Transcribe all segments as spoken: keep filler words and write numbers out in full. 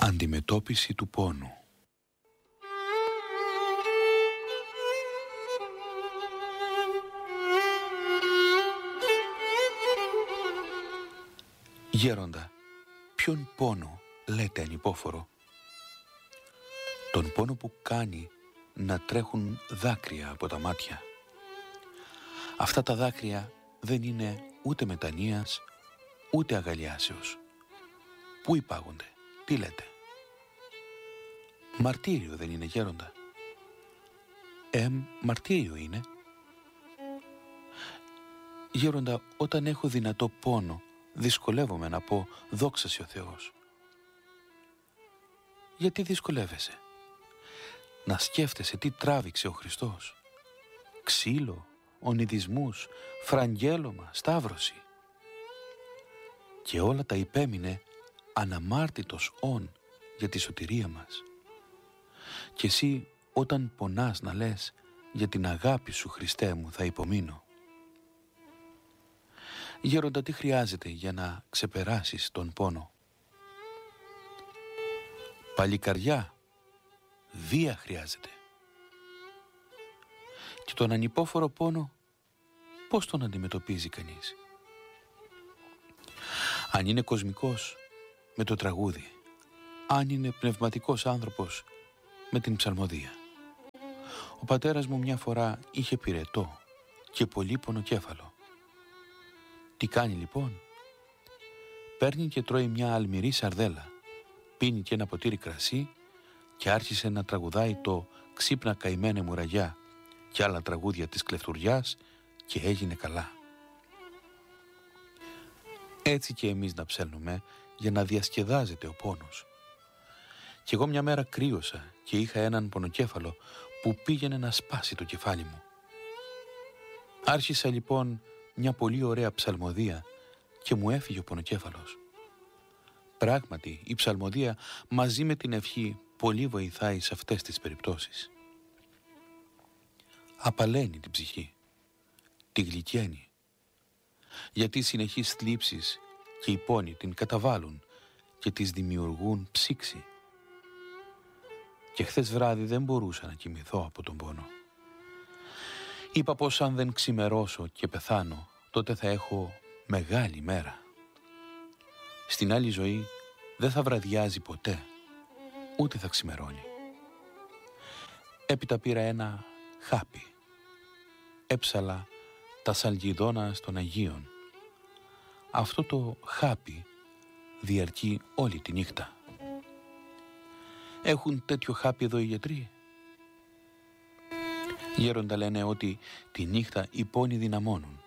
Αντιμετώπιση του πόνου. Γέροντα, ποιον πόνο λέτε ανυπόφορο? Τον πόνο που κάνει να τρέχουν δάκρυα από τα μάτια. Αυτά τα δάκρυα δεν είναι ούτε μετανοίας, ούτε αγαλιάσεως. Πού υπάγονται, τι λέτε? Μαρτύριο δεν είναι, γέροντα? Ε, μαρτύριο είναι. Γέροντα, όταν έχω δυνατό πόνο, δυσκολεύομαι να πω δόξα σοι ο Θεός. Γιατί δυσκολεύεσαι? Να σκέφτεσαι τι τράβηξε ο Χριστός. Ξύλο, ονειδισμούς, φραγγέλωμα, σταύρωση. Και όλα τα υπέμεινε αναμάρτητος όν για τη σωτηρία μας. Και εσύ όταν πονάς να λες για την αγάπη σου, Χριστέ μου, θα υπομείνω. Γέροντα, τι χρειάζεται για να ξεπεράσεις τον πόνο? Παλικαριά, βία χρειάζεται. Και τον ανυπόφορο πόνο πώς τον αντιμετωπίζει κανείς? Αν είναι κοσμικός, με το τραγούδι. Αν είναι πνευματικός άνθρωπος, με την ψαλμοδία. Ο πατέρας μου μια φορά είχε πυρετό και πολύ πονοκέφαλο. Τι κάνει λοιπόν? Παίρνει και τρώει μια αλμυρή σαρδέλα, πίνει και ένα ποτήρι κρασί και άρχισε να τραγουδάει το «Ξύπνα καημένε μου ραγιά» και άλλα τραγούδια της κλεφτουριάς και έγινε καλά. Έτσι και εμείς να ψέλνουμε για να διασκεδάζεται ο πόνος. Κι εγώ μια μέρα κρύωσα και είχα έναν πονοκέφαλο που πήγαινε να σπάσει το κεφάλι μου. Άρχισα λοιπόν μια πολύ ωραία ψαλμοδία και μου έφυγε ο πονοκέφαλος. Πράγματι η ψαλμοδία μαζί με την ευχή πολύ βοηθάει σε αυτές τις περιπτώσεις. Απαλαίνει την ψυχή, τη γλυκαίνει, γιατί οι συνεχείς θλίψεις και οι πόνοι την καταβάλουν και τις δημιουργούν ψήξη. Και χθες βράδυ δεν μπορούσα να κοιμηθώ από τον πόνο. Είπα πως αν δεν ξημερώσω και πεθάνω, τότε θα έχω μεγάλη μέρα. Στην άλλη ζωή δεν θα βραδιάζει ποτέ, ούτε θα ξημερώνει. Έπειτα πήρα ένα χάπι. Έψαλα τα σαλγιδόνα των Αγίων. Αυτό το χάπι διαρκεί όλη τη νύχτα. Έχουν τέτοιο χάπι εδώ οι γιατροί? Γέροντα, λένε ότι τη νύχτα οι πόνοι δυναμώνουν.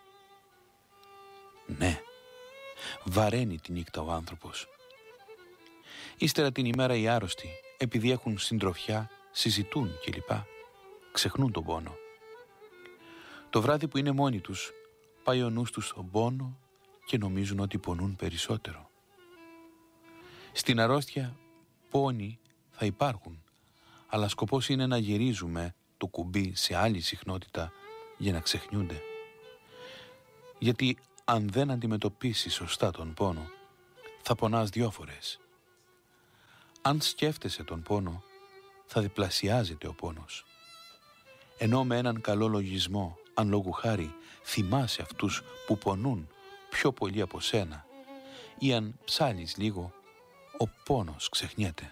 Ναι, βαραίνει τη νύχτα ο άνθρωπος. Ύστερα την ημέρα οι άρρωστοι, επειδή έχουν συντροφιά, συζητούν κλπ. Ξεχνούν τον πόνο. Το βράδυ που είναι μόνοι τους, πάει ο νους τους στον πόνο και νομίζουν ότι πονούν περισσότερο. Στην αρρώστια πόνοι θα υπάρχουν, αλλά σκοπός είναι να γυρίζουμε το κουμπί σε άλλη συχνότητα για να ξεχνιούνται. Γιατί αν δεν αντιμετωπίσεις σωστά τον πόνο, θα πονάς δυο φορές. Αν σκέφτεσαι τον πόνο, θα διπλασιάζεται ο πόνος. Ενώ με έναν καλό λογισμό, αν λόγου χάρη θυμάσαι αυτούς που πονούν πιο πολύ από σένα, ή αν ψάλεις λίγο, ο πόνος ξεχνιέται.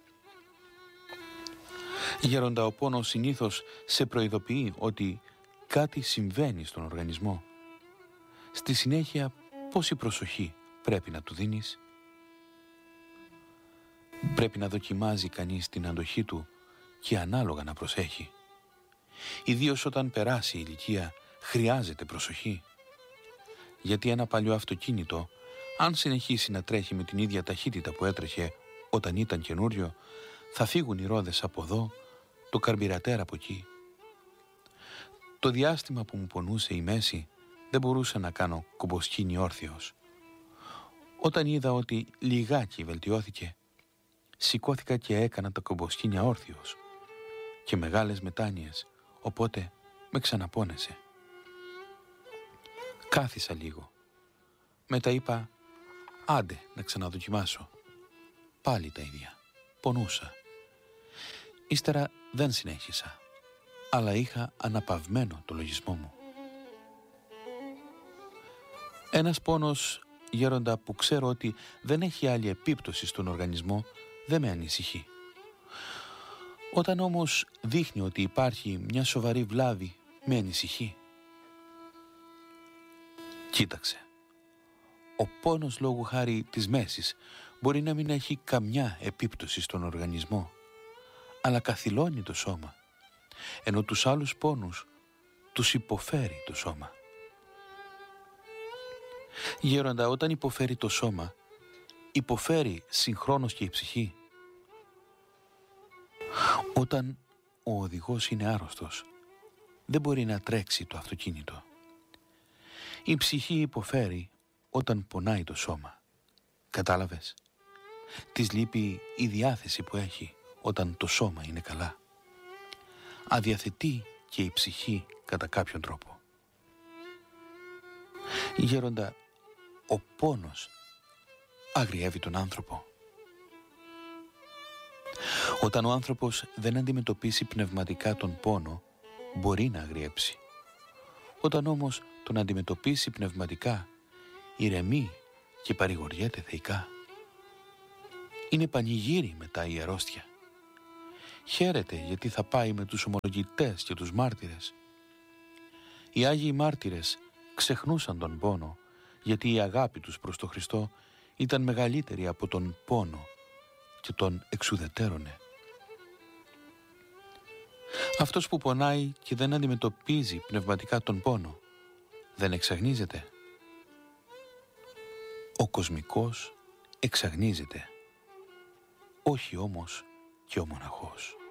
Γέροντα, ο πόνος συνήθως σε προειδοποιεί ότι κάτι συμβαίνει στον οργανισμό. Στη συνέχεια, πόση προσοχή πρέπει να του δίνεις? Πρέπει να δοκιμάζει κανείς την αντοχή του και ανάλογα να προσέχει. Ιδίως όταν περάσει η ηλικία, χρειάζεται προσοχή. Γιατί ένα παλιό αυτοκίνητο, αν συνεχίσει να τρέχει με την ίδια ταχύτητα που έτρεχε όταν ήταν καινούριο, θα φύγουν οι ρόδες από εδώ, το καρμπυρατέρ από εκεί. Το διάστημα που μου πονούσε η μέση, δεν μπορούσα να κάνω κομποσκίνη όρθιος. Όταν είδα ότι λιγάκι βελτιώθηκε, σηκώθηκα και έκανα τα κομποσκίνια όρθιος και μεγάλες μετάνοιες, οπότε με ξαναπώνεσε. Κάθισα λίγο. Μετά είπα, άντε να ξαναδοκιμάσω. Πάλι τα ίδια. πονούσα. Ύστερα δεν συνέχισα, αλλά είχα αναπαυμένο το λογισμό μου. Ένας πόνος, γέροντα, που ξέρω ότι δεν έχει άλλη επίπτωση στον οργανισμό, δεν με ανησυχεί. Όταν όμως δείχνει ότι υπάρχει μια σοβαρή βλάβη, με ανησυχεί. Κοίταξε. Ο πόνος λόγου χάρη της μέσης μπορεί να μην έχει καμιά επίπτωση στον οργανισμό, αλλά καθυλώνει το σώμα, ενώ τους άλλους πόνους τους υποφέρει το σώμα. Γέροντα, όταν υποφέρει το σώμα, υποφέρει συγχρόνως και η ψυχή. Όταν ο οδηγός είναι άρρωστος, δεν μπορεί να τρέξει το αυτοκίνητο. Η ψυχή υποφέρει όταν πονάει το σώμα. Κατάλαβες? Της λείπει η διάθεση που έχει όταν το σώμα είναι καλά. Αδιαθετεί και η ψυχή κατά κάποιον τρόπο. Γέροντα, ο πόνος αγριεύει τον άνθρωπο. Όταν ο άνθρωπος δεν αντιμετωπίσει πνευματικά τον πόνο, μπορεί να αγριέψει. Όταν όμως τον αντιμετωπίσει πνευματικά, ηρεμεί και παρηγοριέται θεϊκά. Είναι πανηγύρι μετά η αρρώστια. Χαίρεται γιατί θα πάει με τους ομολογητές και τους μάρτυρες. Οι Άγιοι μάρτυρες ξεχνούσαν τον πόνο, γιατί η αγάπη τους προς τον Χριστό ήταν μεγαλύτερη από τον πόνο και τον εξουδετέρωνε. Αυτός που πονάει και δεν αντιμετωπίζει πνευματικά τον πόνο, δεν εξαγνίζεται. Ο κοσμικός εξαγνίζεται, όχι όμως και ο μοναχός.